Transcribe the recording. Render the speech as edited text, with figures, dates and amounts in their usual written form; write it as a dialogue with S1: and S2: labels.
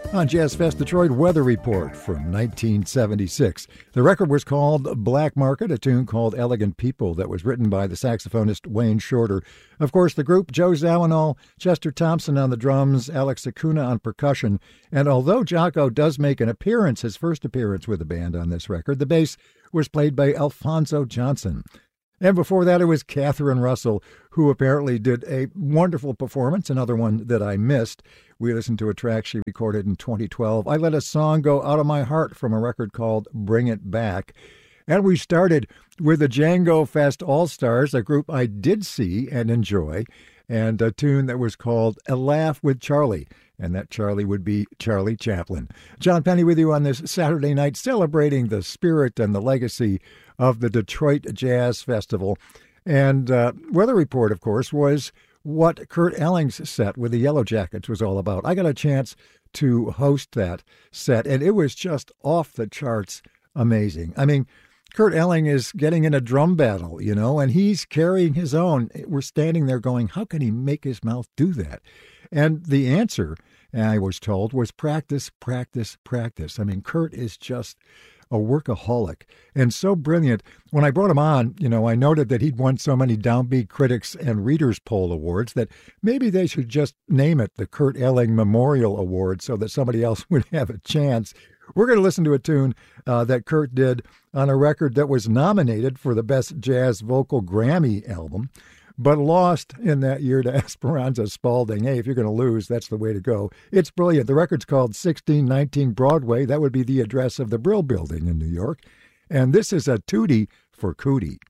S1: On Jazz Fest Detroit Weather Report from 1976. The record was called Black Market, a tune called Elegant People that was written by the saxophonist Wayne Shorter. Of course, the group, Joe Zawinul, Chester Thompson on the drums, Alex Acuna on percussion. And although Jaco does make an appearance, his first appearance with the band on this record, the bass was played by Alphonso Johnson. And before that, it was Catherine Russell, who apparently did a wonderful performance, another one that I missed. We listened to a track she recorded in 2012. I Let a Song Go Out of My Heart from a record called Bring It Back. And we started with the Django Fest All-Stars, a group I did see and enjoy, and a tune that was called A Laugh with Charlie. And that Charlie would be Charlie Chaplin. John Penny with you on this Saturday night, celebrating the spirit and the legacy of the Detroit Jazz Festival. And Weather Report, of course, was what Kurt Elling's set with the Yellow Jackets was all about. I got a chance to host that set, and it was just off the charts amazing. I mean, Kurt Elling is getting in a drum battle, you know, and he's carrying his own. We're standing there going, how can he make his mouth do that? And the answer, I was told, was practice, practice, practice. I mean, Kurt is just a workaholic and so brilliant. When I brought him on, you know, I noted that he'd won so many Downbeat Critics and Readers Poll Awards that maybe they should just name it the Kurt Elling Memorial Award so that somebody else would have a chance. We're going to listen to a tune that Kurt did on a record that was nominated for the Best Jazz Vocal Grammy album, but lost in that year to Esperanza Spalding. Hey, if you're going to lose, that's the way to go. It's brilliant. The record's called 1619 Broadway. That would be the address of the Brill Building in New York. And this is a tootie for Cootie.